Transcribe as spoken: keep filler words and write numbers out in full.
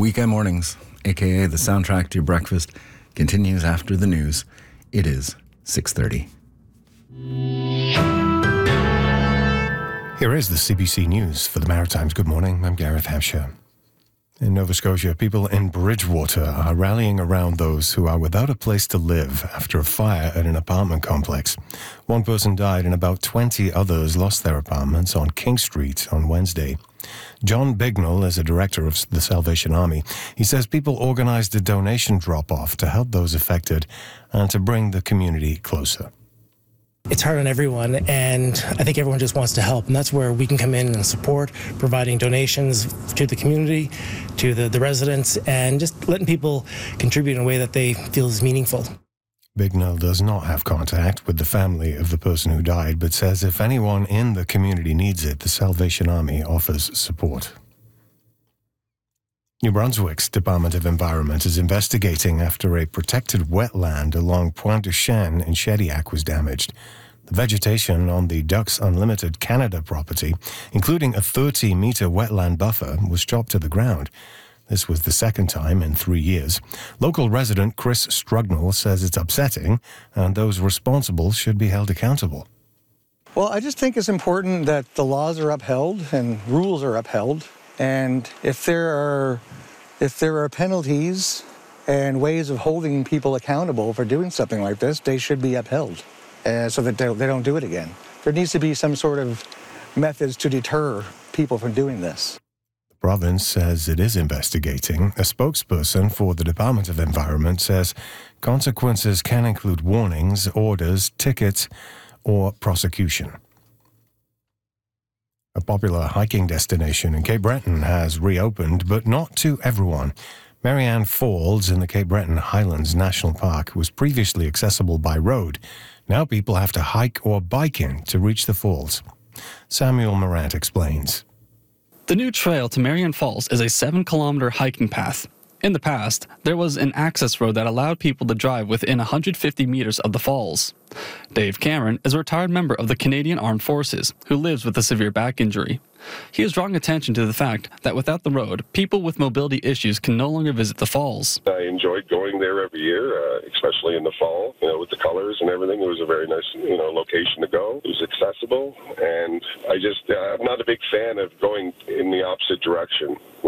Weekend Mornings, aka the soundtrack to your breakfast, continues after the news. It is six thirty. Here is the C B C News for the Maritimes. Good morning, I'm Gareth Hampshire. In Nova Scotia, people in Bridgewater are rallying around those who are without a place to live after a fire at an apartment complex. One person died and about twenty others lost their apartments on King Street on Wednesday. John Bignell is a director of the Salvation Army. He says people organized a donation drop-off to help those affected and to bring the community closer. It's hard on everyone, and I think everyone just wants to help, and that's where we can come in and support, providing donations to the community, to the, the residents, and just letting people contribute in a way that they feel is meaningful. Bignell does not have contact with the family of the person who died, but says if anyone in the community needs it, the Salvation Army offers support. New Brunswick's Department of Environment is investigating after a protected wetland along Pointe du Chêne in Shediac was damaged. The vegetation on the Ducks Unlimited Canada property, including a thirty-metre wetland buffer, was chopped to the ground. This was the second time in three years. Local resident Chris Strugnell says it's upsetting and those responsible should be held accountable. Well, I just think it's important that the laws are upheld and rules are upheld. And if there are if there are penalties and ways of holding people accountable for doing something like this, they should be upheld uh, so that they, they don't do it again. There needs to be some sort of methods to deter people from doing this. The province says it is investigating. A spokesperson for the Department of Environment says consequences can include warnings, orders, tickets, or prosecution. A popular hiking destination in Cape Breton has reopened, but not to everyone. Marianne Falls in the Cape Breton Highlands National Park was previously accessible by road. Now people have to hike or bike in to reach the falls. Samuel Morant explains. The new trail to Marianne Falls is a seven-kilometer hiking path. In the past, there was an access road that allowed people to drive within one hundred fifty meters of the falls. Dave Cameron is a retired member of the Canadian Armed Forces who lives with a severe back injury. He is drawing attention to the fact that without the road, people with mobility issues can no longer visit the falls. I enjoyed going there every year, uh, especially in the fall, you know, with the colors and everything. It was a very nice, you know, location to go. It was accessible, and I just, uh, I'm not a big fan of going in the opposite direction.